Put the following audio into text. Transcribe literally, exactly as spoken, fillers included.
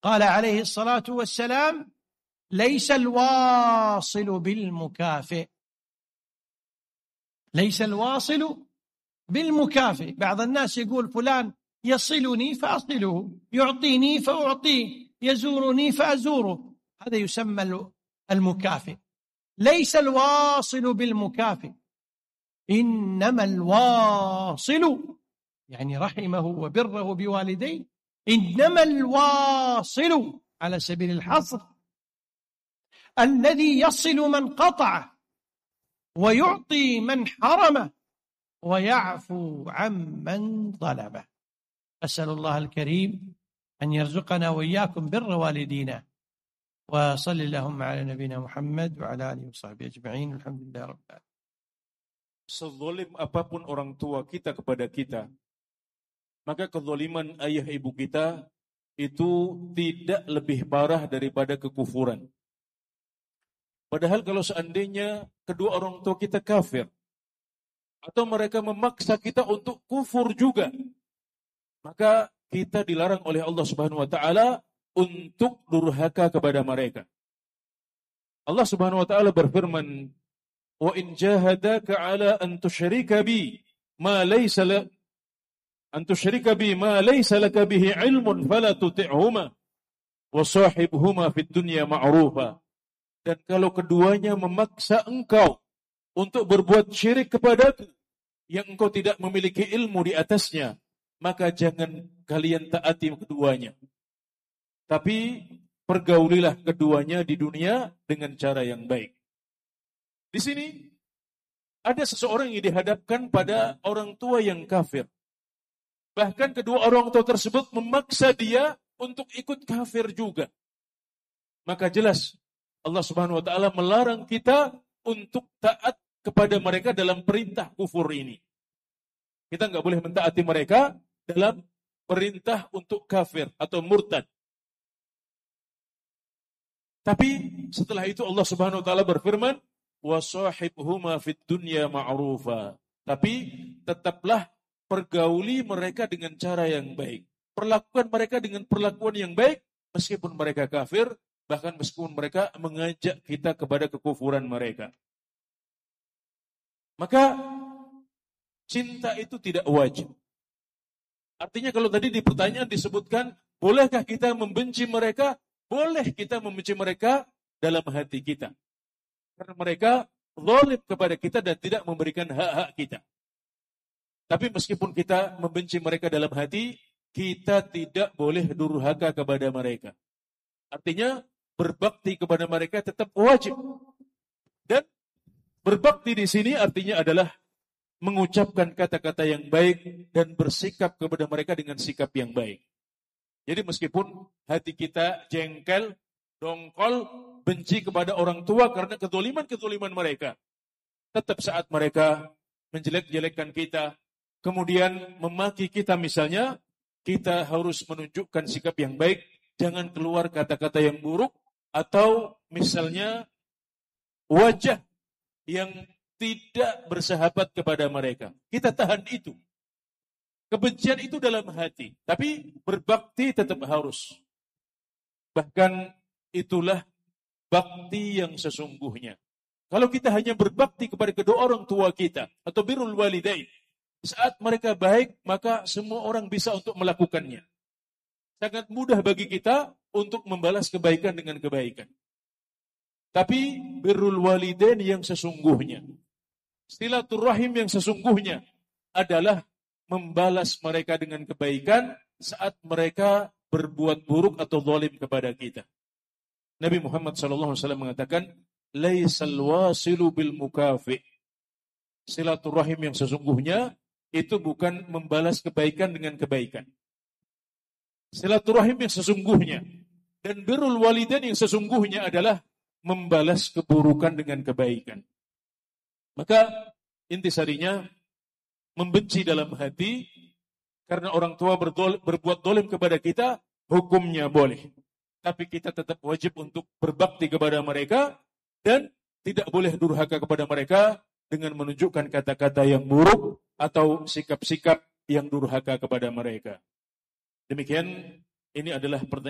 قال عليه الصلاة والسلام ليس الواصل بالمكافئ ليس الواصل بالمكافئ. بعض الناس يقول فلان يصلني فأصله، يعطيني فأعطيه، يزورني فأزوره، هذا يسمى المكافئ. ليس الواصل بالمكافئ، إنما الواصل يعني رحمه وبره بوالديه، إنما الواصل على سبيل الحصر الذي يصل من قطعه ويعطي من حرمه ويعفو عمن ظلمه. أسأل الله الكريم أن يرزقنا وإياكم بر والدينا. وصل اللهم على نبينا محمد وعلى آله وصحبه أجمعين. الحمد لله رب العالمين. Sezalim apapun orang tua kita kepada kita, maka kezaliman ayah ibu kita itu tidak lebih parah daripada kekufuran. Padahal kalau seandainya kedua orang tua kita kafir, atau mereka memaksa kita untuk kufur juga, maka kita dilarang oleh Allah Subhanahu wa taala untuk durhaka kepada mereka. Allah Subhanahu wa taala berfirman, "Wa in jahadaka 'ala an tusyrika bi ma laysa la an tusyrika bi ma laysa laka bihi 'ilmun fala tuti'huma wa sahibhuma fid dunya ma'rufa." Dan kalau keduanya memaksa engkau untuk berbuat syirik kepadaku yang engkau tidak memiliki ilmu di atasnya, maka jangan kalian taati keduanya. Tapi pergaulilah keduanya di dunia dengan cara yang baik. Di sini ada seseorang yang dihadapkan pada orang tua yang kafir. Bahkan kedua orang tua tersebut memaksa dia untuk ikut kafir juga. Maka jelas Allah Subhanahu wa taala melarang kita untuk taat kepada mereka dalam perintah kufur ini. Kita enggak boleh mentaati mereka dalam perintah untuk kafir atau murtad. Tapi setelah itu Allah Subhanahu wa taala berfirman, "Wa sahibhuma fid dunya ma'rufa." Tapi tetaplah pergauli mereka dengan cara yang baik. Perlakukan mereka dengan perlakuan yang baik meskipun mereka kafir, bahkan meskipun mereka mengajak kita kepada kekufuran mereka. Maka cinta itu tidak wajib. Artinya kalau tadi di pertanyaan disebutkan, bolehkah kita membenci mereka? Boleh kita membenci mereka dalam hati kita. Karena mereka zalim kepada kita dan tidak memberikan hak-hak kita. Tapi meskipun kita membenci mereka dalam hati, kita tidak boleh durhaka kepada mereka. Artinya berbakti kepada mereka tetap wajib. Dan berbakti di sini artinya adalah mengucapkan kata-kata yang baik dan bersikap kepada mereka dengan sikap yang baik. Jadi meskipun hati kita jengkel, dongkol, benci kepada orang tua karena kezaliman-kezaliman mereka, tetap saat mereka menjelek-jelekkan kita, kemudian memaki kita misalnya, kita harus menunjukkan sikap yang baik, jangan keluar kata-kata yang buruk, atau misalnya wajah yang tidak bersahabat kepada mereka. Kita tahan itu. Kebencian itu dalam hati, tapi berbakti tetap harus. Bahkan itulah bakti yang sesungguhnya. Kalau kita hanya berbakti kepada kedua orang tua kita, atau birrul walidain, saat mereka baik, maka semua orang bisa untuk melakukannya. Sangat mudah bagi kita untuk membalas kebaikan dengan kebaikan. Tapi birrul walidain yang sesungguhnya, silaturahim yang sesungguhnya adalah membalas mereka dengan kebaikan saat mereka berbuat buruk atau zalim kepada kita. Nabi Muhammad sallallahu alaihi wasallam mengatakan, "Laisal wasilu bil mukafi." Silaturahim yang sesungguhnya itu bukan membalas kebaikan dengan kebaikan. Silaturahim yang sesungguhnya dan birrul walidain yang sesungguhnya adalah membalas keburukan dengan kebaikan. Maka intisarinya membenci dalam hati karena orang tua berdol, berbuat dolim kepada kita, hukumnya boleh. Tapi kita tetap wajib untuk berbakti kepada mereka dan tidak boleh durhaka kepada mereka dengan menunjukkan kata-kata yang buruk atau sikap-sikap yang durhaka kepada mereka. Demikian, ini adalah pertanyaan